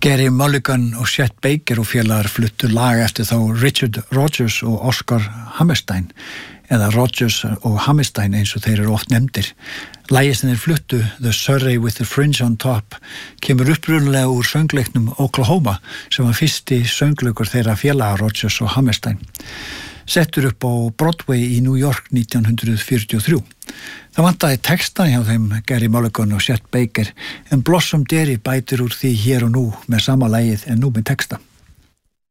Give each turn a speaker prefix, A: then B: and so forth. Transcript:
A: Gary Mulligan og Chet Baker og félagar fluttu lag eftir þá Richard Rodgers og Oscar Hammerstein, eða Rodgers og Hammerstein eins og þeir eru oft nefndir. Lagið sem þeir fluttu, The Surrey with the Fringe on Top, kemur upprunalega úr söngleiknum Oklahoma, sem var fyrsti söngleikur þeirra félaga Rodgers og Hammerstein. Settur upp á Broadway í New York 1943. Það vantaði texta hjá þeim Gary Mulligan og Chet Baker, en Blossom Dearie bætir úr því hér og nú með sama lagið en nú með texta.